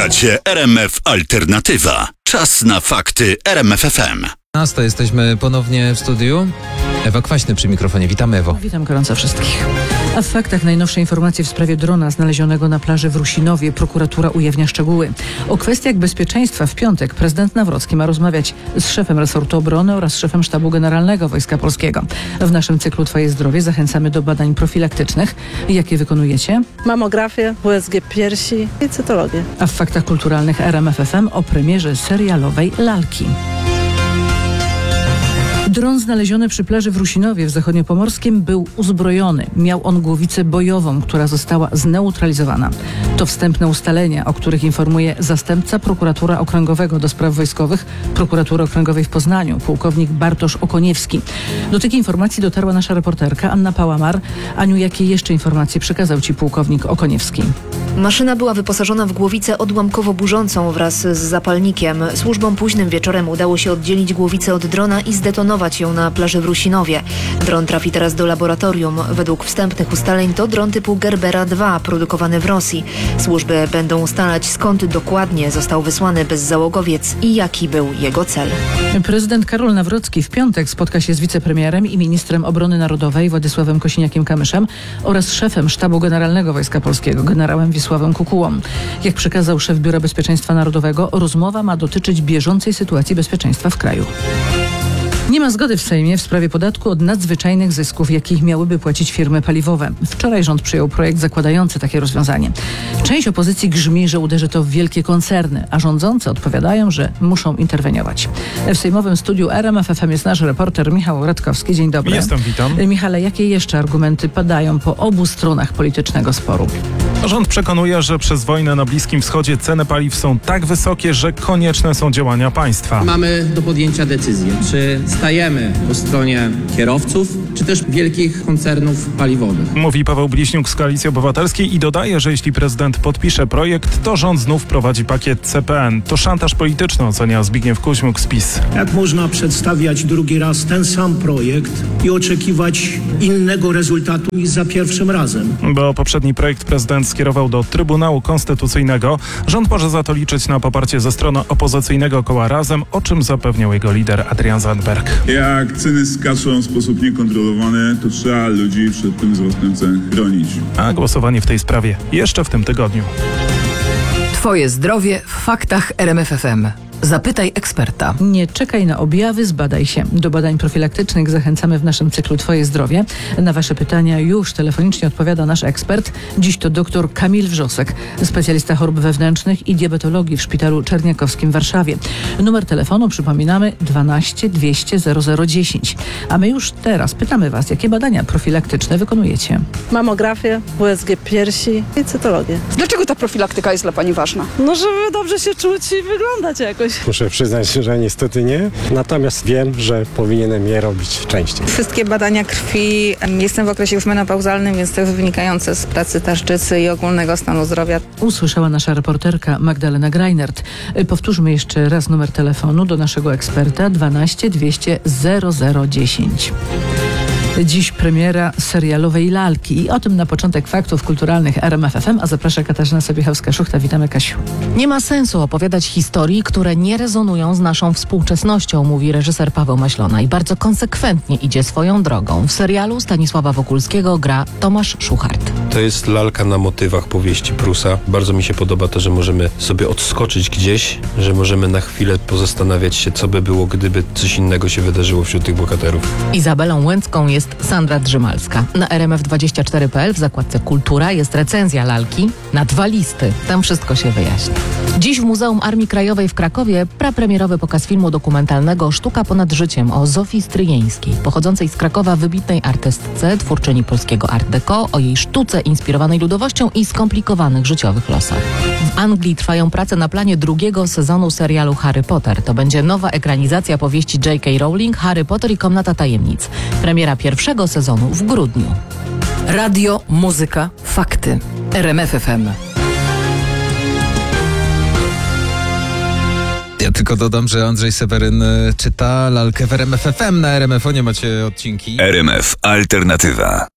Słuchacie RMF Alternatywa. Czas na fakty RMF FM. Jesteśmy ponownie w studiu. Ewa Kwaśny przy mikrofonie. Witamy, Ewo. Witam gorąco wszystkich. A w faktach najnowsze informacje w sprawie drona znalezionego na plaży w Rusinowie. Prokuratura ujawnia szczegóły. O kwestiach bezpieczeństwa w piątek prezydent Nawrocki ma rozmawiać z szefem resortu obrony oraz szefem Sztabu Generalnego Wojska Polskiego. W naszym cyklu Twoje zdrowie zachęcamy do badań profilaktycznych. Jakie wykonujecie? Mamografię, USG piersi i cytologię. A w faktach kulturalnych RMF FM o premierze serialowej Lalki. Dron znaleziony przy plaży w Rusinowie w Zachodniopomorskiem był uzbrojony. Miał on głowicę bojową, która została zneutralizowana. To wstępne ustalenia, o których informuje zastępca prokuratora okręgowego do spraw wojskowych Prokuratury Okręgowej w Poznaniu, pułkownik Bartosz Okoniewski. Do tych informacji dotarła nasza reporterka Anna Pałamar. Aniu, jakie jeszcze informacje przekazał Ci pułkownik Okoniewski? Maszyna była wyposażona w głowicę odłamkowo-burzącą wraz z zapalnikiem. Służbom późnym wieczorem udało się oddzielić głowicę od drona i zdetonować ją na plaży w Rusinowie. Dron trafi teraz do laboratorium. Według wstępnych ustaleń to dron typu Gerbera 2, produkowany w Rosji. Służby będą ustalać, skąd dokładnie został wysłany bezzałogowiec i jaki był jego cel. Prezydent Karol Nawrocki w piątek spotka się z wicepremierem i ministrem obrony narodowej Władysławem Kosiniakiem-Kamyszem oraz szefem Sztabu Generalnego Wojska Polskiego, generałem Wiesławem Kukułą. Jak przekazał szef Biura Bezpieczeństwa Narodowego, rozmowa ma dotyczyć bieżącej sytuacji bezpieczeństwa w kraju. Nie ma zgody w Sejmie w sprawie podatku od nadzwyczajnych zysków, jakich miałyby płacić firmy paliwowe. Wczoraj rząd przyjął projekt zakładający takie rozwiązanie. Część opozycji grzmi, że uderzy to w wielkie koncerny, a rządzący odpowiadają, że muszą interweniować. W sejmowym studiu RMF FM jest nasz reporter Michał Radkowski. Dzień dobry. Jestem, witam. Michale, jakie jeszcze argumenty padają po obu stronach politycznego sporu? Rząd przekonuje, że przez wojnę na Bliskim Wschodzie ceny paliw są tak wysokie, że konieczne są działania państwa. Mamy do podjęcia decyzję, czy stajemy po stronie kierowców, czy też wielkich koncernów paliwowych. Mówi Paweł Bliźniuk z Koalicji Obywatelskiej i dodaje, że jeśli prezydent podpisze projekt, to rząd znów prowadzi pakiet CPN. To szantaż polityczny, ocenia Zbigniew Kuźmiuk z PiS. Jak można przedstawiać drugi raz ten sam projekt i oczekiwać innego rezultatu niż za pierwszym razem? Bo poprzedni projekt prezydent skierował do Trybunału Konstytucyjnego. Rząd może za to liczyć na poparcie ze strony opozycyjnego koła Razem, o czym zapewniał jego lider Adrian Zandberg. Jak ceny skaczą w sposób niekontrolowany, to trzeba ludzi przed tym wzrostem cen chronić. A głosowanie w tej sprawie jeszcze w tym tygodniu. Twoje zdrowie w faktach RMF FM. Zapytaj eksperta. Nie czekaj na objawy, zbadaj się. Do badań profilaktycznych zachęcamy w naszym cyklu Twoje zdrowie. Na Wasze pytania już telefonicznie odpowiada nasz ekspert. Dziś to dr Kamil Wrzosek, specjalista chorób wewnętrznych i diabetologii w Szpitalu Czerniakowskim w Warszawie. Numer telefonu przypominamy 12 200 0010. A my już teraz pytamy Was, jakie badania profilaktyczne wykonujecie? Mamografię, USG piersi i cytologię. Dlaczego ta profilaktyka jest dla Pani ważna? No, żeby dobrze się czuć i wyglądać jakoś. Muszę przyznać, że niestety nie. Natomiast wiem, że powinienem je robić częściej. Wszystkie badania krwi. Jestem w okresie już menopauzalnym, więc to jest wynikające z pracy tarczycy i ogólnego stanu zdrowia. Usłyszała nasza reporterka Magdalena Greinert. Powtórzmy jeszcze raz numer telefonu do naszego eksperta 12 200 0010. Dziś premiera serialowej Lalki i o tym na początek faktów kulturalnych RMF FM, a zaprasza Katarzyna Sobiechowska-Szuchta. Witamy, Kasiu. Nie ma sensu opowiadać historii, które nie rezonują z naszą współczesnością, mówi reżyser Paweł Maślona i bardzo konsekwentnie idzie swoją drogą. W serialu Stanisława Wokulskiego gra Tomasz Szuchart. To jest lalka na motywach powieści Prusa. Bardzo mi się podoba to, że możemy sobie odskoczyć gdzieś, że możemy na chwilę pozastanawiać się, co by było, gdyby coś innego się wydarzyło wśród tych bohaterów. Izabelą Łęcką jest Sandra Drzymalska. Na rmf24.pl w zakładce Kultura jest recenzja Lalki na 2 listy. Tam wszystko się wyjaśni. Dziś w Muzeum Armii Krajowej w Krakowie prapremierowy pokaz filmu dokumentalnego Sztuka ponad życiem o Zofii Stryjeńskiej, pochodzącej z Krakowa wybitnej artystce, twórczyni polskiego art déco, o jej sztuce inspirowanej ludowością i skomplikowanych życiowych losach. W Anglii trwają prace na planie drugiego sezonu serialu Harry Potter. To będzie nowa ekranizacja powieści J.K. Rowling Harry Potter i Komnata Tajemnic. Premiera pierwszego sezonu w grudniu. Radio, muzyka, fakty. RMF FM. Ja tylko dodam, że Andrzej Seweryn czyta Lalkę w RMF FM. Na RMF-onie macie odcinki. RMF Alternatywa.